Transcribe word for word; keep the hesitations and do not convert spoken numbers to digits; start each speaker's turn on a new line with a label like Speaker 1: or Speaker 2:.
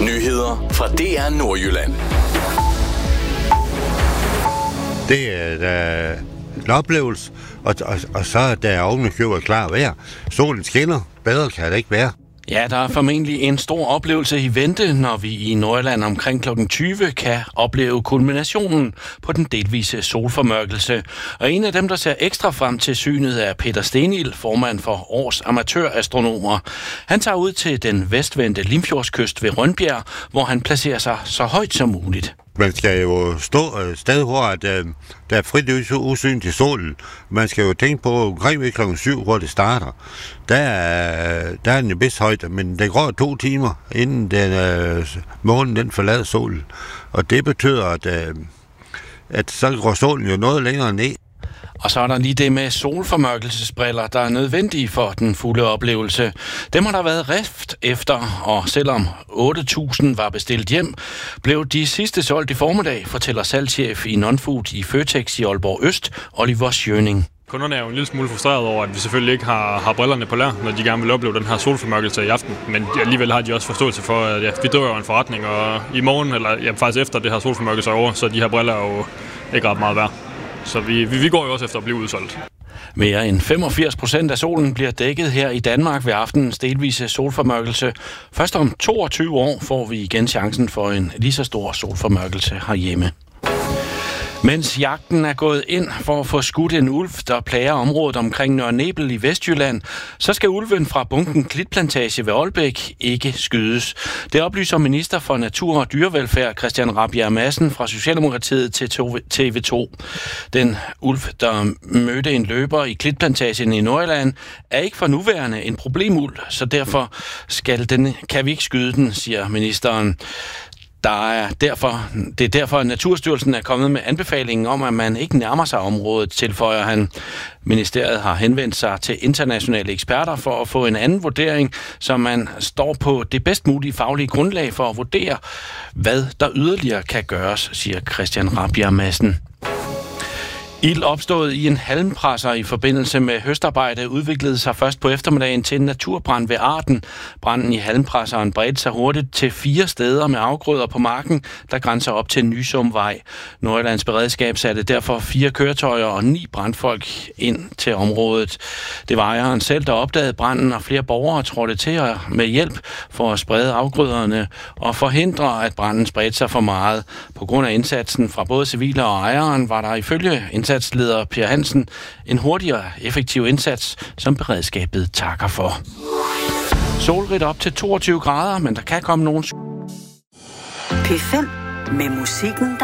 Speaker 1: Nyheder fra D R Nordjylland.
Speaker 2: Det er da en oplevelse, og, og, og så er der ovenikøbet klar vejr. Solen skinner, bedre kan det ikke være.
Speaker 3: Ja, der er formentlig en stor oplevelse i vente, når vi i Nordjylland omkring klokken tyve kan opleve kulminationen på den delvise solformørkelse. Og en af dem, der ser ekstra frem til synet, er Peter Stenil, formand for Års Amatørastronomer. Han tager ud til den vestvendte Limfjordskyst ved Rønbjerg, hvor han placerer sig så højt som muligt.
Speaker 2: Man skal jo stå et sted, hvor at, øh, der er frit udsyn til solen. Man skal jo tænke på omkring ved klokken syv, hvor det starter. Der er, der er den jo bedst højde, men det går to timer, inden den, øh, månen den forlader solen. Og det betyder, at, øh, at så går solen jo noget længere ned.
Speaker 3: Og så er der lige det med solformørkelsesbriller, der er nødvendige for den fulde oplevelse. Dem har der været rift efter, og selvom otte tusind var bestilt hjem, blev de sidste solgt i formiddag, fortæller salgschef i Non-Food i Føtex i Aalborg Øst, Oliver Schøning.
Speaker 4: Kunderne er jo en lille smule frustreret over, at vi selvfølgelig ikke har, har brillerne på lær, når de gerne vil opleve den her solformørkelse i aften. Men alligevel har de også forståelse for, at ja, vi driver jo en forretning, og i morgen, eller ja, faktisk efter det her solformørkelse er over, så de her briller er jo ikke ret meget værd. Så vi, vi, vi går jo også efter at blive udsolgt.
Speaker 3: Mere end femogfirs procent af solen bliver dækket her i Danmark ved aftenens delvise solformørkelse. Først om toogtyve år får vi igen chancen for en lige så stor solformørkelse herhjemme. Mens jagten er gået ind for at få skudt en ulv, der plager området omkring Nørre Nebel i Vestjylland, så skal ulven fra bunken Klitplantage ved Aalbæk ikke skydes. Det oplyser minister for Natur og Dyrevelfærd Christian Rabjerg Madsen fra Socialdemokratiet til T V to. Den ulv, der mødte en løber i Klitplantagen i Nordjylland, er ikke for nuværende en problemulv, så derfor skal den, kan vi ikke skyde den, siger ministeren. Der er derfor, det er derfor, at Naturstyrelsen er kommet med anbefalingen om, at man ikke nærmer sig området, tilføjer han. Ministeriet har henvendt sig til internationale eksperter for at få en anden vurdering, så man står på det bedst mulige faglige grundlag for at vurdere, hvad der yderligere kan gøres, siger Christian Rabjerg Madsen. Ild opstået i en halmpresser i forbindelse med høstarbejde udviklede sig først på eftermiddagen til en naturbrand ved Arden. Branden i halmpresseren bredte sig hurtigt til fire steder med afgrøder på marken, der grænser op til Nysumvej. Nordjyllands Beredskab satte derfor fire køretøjer og ni brandfolk ind til området. Det var ejeren selv, der opdagede branden, og flere borgere trådte til med hjælp for at sprede afgrøderne og forhindre, at branden spredte sig for meget. På grund af indsatsen fra både civile og ejeren var der ifølge indsatsen Indsatsleder Per Hansen en hurtigere effektiv indsats, som beredskabet takker for. Solrigt op til toogtyve grader, men der kan komme nogen...
Speaker 5: P fem med musikken, der